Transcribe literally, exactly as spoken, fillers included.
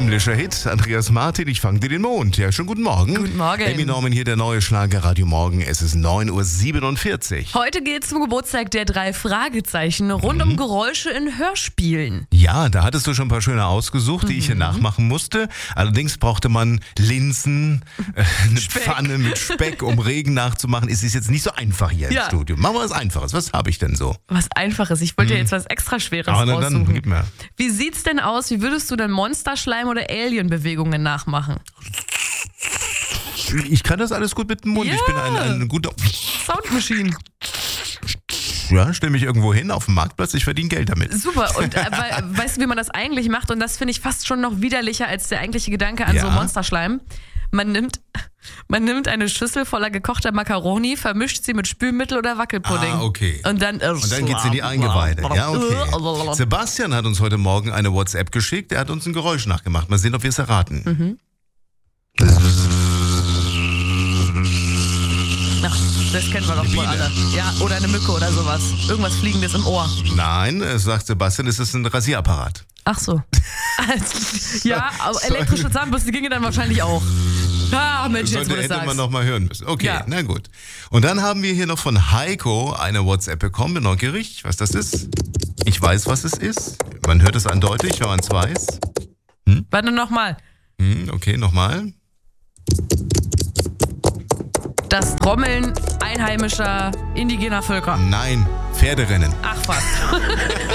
Himmlischer Hit. Andreas Martin, ich fang dir den Mond. Ja, schon guten Morgen. Guten Morgen. Emmy Norman hier, der neue Schlager Radio Morgen. Es ist neun Uhr siebenundvierzig. Heute geht's zum Geburtstag der drei Fragezeichen rund mhm. um Geräusche in Hörspielen. Ja, da hattest du schon ein paar schöne ausgesucht, die mhm. ich hier nachmachen musste. Allerdings brauchte man Linsen, äh, eine Speck. Pfanne mit Speck, um Regen nachzumachen. Es ist jetzt nicht so einfach hier Ja. im Studio. Machen wir was Einfaches. Was habe ich denn so? Was Einfaches. Ich wollte dir jetzt was extra Schweres Aber na raussuchen. dann, gib mir. Wie sieht's denn aus? Wie würdest du denn Monsterschleim oder Alien-Bewegungen nachmachen? Ich kann das alles gut mit dem Mund. Ja. Ich bin ein, ein guter... Soundmaschine. Ja, stell mich irgendwo hin auf dem Marktplatz, ich verdiene Geld damit. Super. Und äh, we- weißt du, wie man das eigentlich macht? Und das finde ich fast schon noch widerlicher als der eigentliche Gedanke an Ja. so Monsterschleim. Man nimmt, man nimmt eine Schüssel voller gekochter Macaroni, vermischt sie mit Spülmittel oder Wackelpudding. Ah, okay. Und dann, äh, Und dann geht's in die Eingeweide. Ja, okay. Sebastian hat uns heute Morgen eine WhatsApp geschickt. Er hat uns ein Geräusch nachgemacht. Mal sehen, ob wir es erraten. Mhm. Ach, das kennen wir doch wohl Biene. alle. Ja, oder eine Mücke oder sowas. Irgendwas Fliegendes im Ohr. Nein, es sagt Sebastian, es ist ein Rasierapparat. Ach so. Also, ja, aber elektrische Zahnbürste ginge dann wahrscheinlich auch. Ah, Mensch, jetzt Sollte, wo du hätte sagst. man noch mal hören müssen. Okay, Ja. na gut. Und dann haben wir hier noch von Heiko eine WhatsApp bekommen. Bin neugierig, was das ist. Ich weiß, was es ist. Man hört es eindeutig, wenn man es weiß. Warte nochmal. Hm, okay, nochmal. Das Trommeln einheimischer indigener Völker. Nein, Pferderennen. Ach was.